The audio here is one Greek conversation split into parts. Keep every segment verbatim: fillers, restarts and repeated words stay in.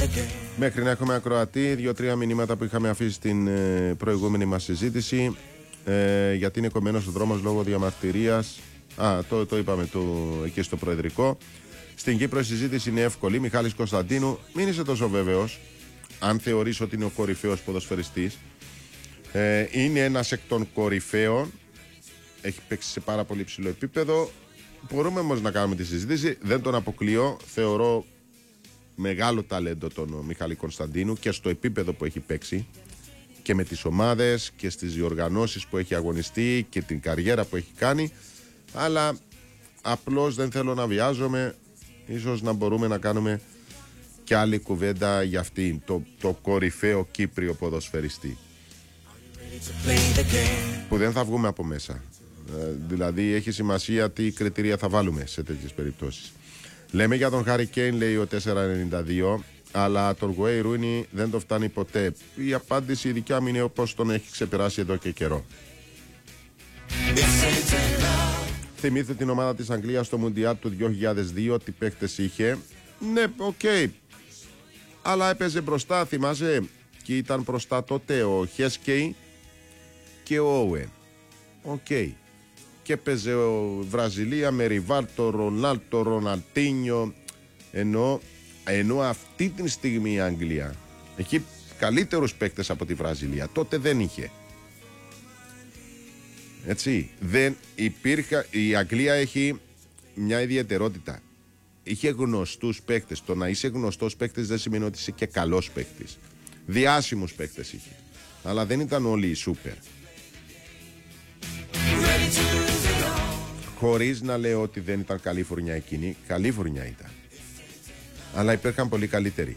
Μέχρι να έχουμε ακροατή, δύο-τρία μηνύματα που είχαμε αφήσει στην ε, προηγούμενη μας συζήτηση. Ε, γιατί είναι κομμένος ο δρόμος λόγω διαμαρτυρίας. Α, το, το είπαμε το, εκεί στο Προεδρικό. Στην Κύπρο η συζήτηση είναι εύκολη. Μιχάλης Κωνσταντίνου, μην είσαι τόσο βέβαιος. Αν θεωρείς ότι είναι ο κορυφαίος ποδοσφαιριστής, ε, είναι ένας εκ των κορυφαίων. Έχει παίξει σε πάρα πολύ ψηλό επίπεδο. Μπορούμε όμως να κάνουμε τη συζήτηση. Δεν τον αποκλείω. Θεωρώ μεγάλο ταλέντο τον Μιχάλη Κωνσταντίνου και στο επίπεδο που έχει παίξει και με τις ομάδες και στις διοργανώσεις που έχει αγωνιστεί και την καριέρα που έχει κάνει. Αλλά απλώς δεν θέλω να βιάζομαι. Ίσως να μπορούμε να κάνουμε και άλλη κουβέντα για αυτήν, το, το κορυφαίο Κύπριο ποδοσφαιριστή, που δεν θα βγούμε από μέσα. ε, Δηλαδή έχει σημασία τι κριτήρια θα βάλουμε σε τέτοιες περιπτώσεις. Λέμε για τον Χάρι Κέιν, λέει ο τέσσερα ενενήντα δύο, αλλά τον Γουέι Ρούνι δεν το φτάνει ποτέ. Η απάντηση η δικιά μου είναι όπως τον έχει ξεπεράσει εδώ και καιρό. Θυμήθη την ομάδα της Αγγλίας στο Μουντιάλ του δύο χιλιάδες δύο, τι παίχτες είχε. Ναι, οκ. Okay. Αλλά έπαιζε μπροστά, θυμάσαι, και ήταν μπροστά τότε ο Χέσκεϊ και ο Όουεν. Οκ. Okay. Και έπαιζε ο Βραζιλία με Ριβάλτο, Ρονάλτο, Ροναλτίνιο. Ενώ, ενώ αυτή τη στιγμή η Αγγλία έχει καλύτερους παίκτες από τη Βραζιλία. Τότε δεν είχε. Έτσι, δεν υπήρχε. Η Αγγλία έχει μια ιδιαιτερότητα. Είχε γνωστούς παίκτες. Το να είσαι γνωστός παίκτης δεν σημαίνει ότι είσαι και καλός παίκτης. Διάσημους παίκτες είχε. Αλλά δεν ήταν όλοι οι σούπερ. Χωρίς να λέω ότι δεν ήταν καλή φουρνιά εκείνη. Καλή φουρνιά ήταν. Αλλά υπήρχαν πολύ καλύτεροι.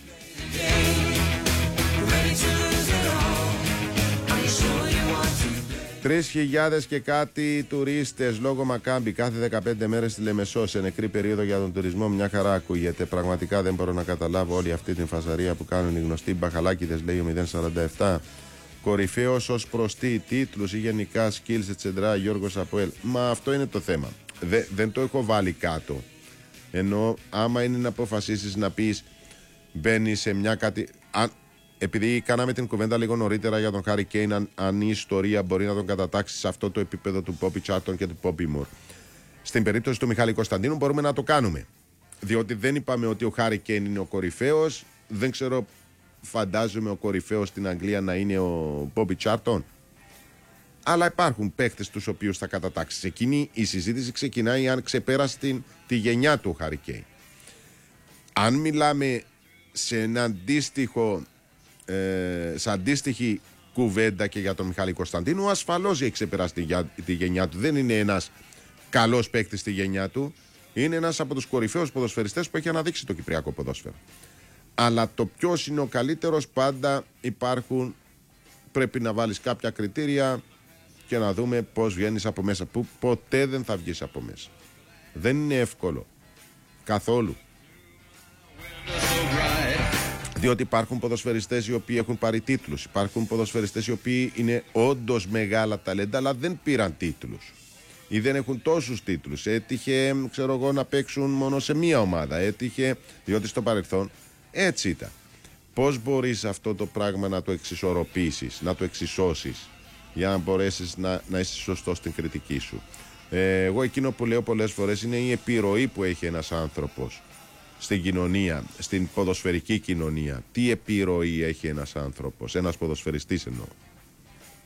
Τρεις χιλιάδες και κάτι τουρίστες λόγω Μακάμπι κάθε δεκαπέντε μέρες στη Λεμεσό, σε νεκρή περίοδο για τον τουρισμό. Μια χαρά ακούγεται. Πραγματικά δεν μπορώ να καταλάβω όλη αυτή την φασαρία που κάνουν οι γνωστοί μπαχαλάκιδες, λέει ο μηδέν σαράντα επτά. Κορυφαίος ως προς τι, τίτλους ή γενικά skills ετσετρά, Γιώργος Αποέλ. Μα αυτό είναι το θέμα. Δε, δεν το έχω βάλει κάτω. Ενώ άμα είναι να αποφασίσεις να πεις μπαίνει σε μια κάτι. Αν, επειδή κάναμε την κουβέντα λίγο νωρίτερα για τον Χάρι Κέιν, αν, αν η ιστορία μπορεί να τον κατατάξει σε αυτό το επίπεδο του Μπόμπι Τσάρτον και του Μπόμπι Μουρ. Στην περίπτωση του Μιχάλη Κωνσταντίνου μπορούμε να το κάνουμε. Διότι δεν είπαμε ότι ο Χάρι Κέιν είναι ο κορυφαίος. Δεν ξέρω, φαντάζομαι ο κορυφαίος στην Αγγλία να είναι ο Μπόμπι Τσάρτον. Αλλά υπάρχουν παίκτες τους οποίους θα κατατάξει. Εκείνη η συζήτηση ξεκινάει αν ξεπέρασε την, τη γενιά του ο Χάρι Κέιν. Αν μιλάμε σε ένα αντίστοιχο, ε, σε αντίστοιχη κουβέντα και για τον Μιχάλη Κωνσταντίνου, ασφαλώς έχει ξεπεράσει τη, τη γενιά του. Δεν είναι ένας καλός παίκτης στη γενιά του. Είναι ένας από τους κορυφαίους ποδοσφαιριστές που έχει αναδείξει το κυπριακό ποδόσφαιρο. Αλλά το ποιος είναι ο καλύτερος, πάντα υπάρχουν, πρέπει να βάλεις κάποια κριτήρια και να δούμε πώς βγαίνεις από μέσα, που ποτέ δεν θα βγεις από μέσα. Δεν είναι εύκολο καθόλου. Διότι υπάρχουν ποδοσφαιριστές οι οποίοι έχουν πάρει τίτλους. Υπάρχουν ποδοσφαιριστές οι οποίοι είναι όντως μεγάλα ταλέντα, αλλά δεν πήραν τίτλους ή δεν έχουν τόσους τίτλους. Έτυχε, ξέρω εγώ, να παίξουν μόνο σε μία ομάδα. Έτυχε, διότι στο παρελθόν έτσι ήταν. Πώς μπορείς αυτό το πράγμα να το εξισορροπήσεις, να το εξισώσεις, για να μπορέσεις να, να είσαι σωστός στην κριτική σου. Ε, εγώ εκείνο που λέω πολλές φορές είναι η επιρροή που έχει ένας άνθρωπος στην κοινωνία, στην ποδοσφαιρική κοινωνία. Τι επιρροή έχει ένας άνθρωπος, ένας ποδοσφαιριστής εννοώ.